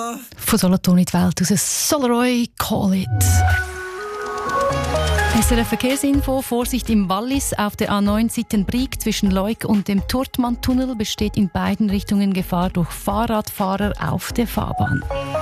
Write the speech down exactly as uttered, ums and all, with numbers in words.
Von Solothurn in die Welt aus Solaroy, Call It. S R F Verkehrsinfo. Vorsicht im Wallis auf der A neun Sittenbrig zwischen Leuk und dem Turtmann-Tunnel besteht in beiden Richtungen Gefahr durch Fahrradfahrer auf der Fahrbahn.